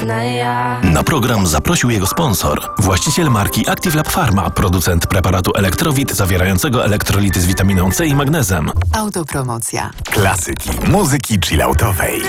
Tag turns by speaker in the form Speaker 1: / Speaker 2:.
Speaker 1: Na program zaprosił jego sponsor, właściciel marki Active Lab Pharma, producent preparatu Elektrowit zawierającego elektrolity z witaminą C i magnezem.
Speaker 2: Autopromocja.
Speaker 3: Klasyki muzyki chilloutowej.